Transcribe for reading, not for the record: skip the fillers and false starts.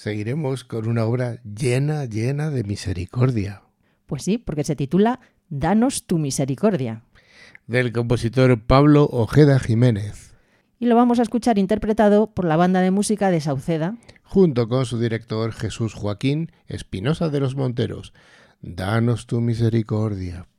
seguiremos con una obra llena de misericordia. Pues sí, porque se titula Danos tu misericordia. Del compositor Pablo Ojeda Jiménez. Y lo vamos a escuchar interpretado por la banda de música de Sauceda, junto con su director Jesús Joaquín Espinosa de los Monteros. Danos tu misericordia.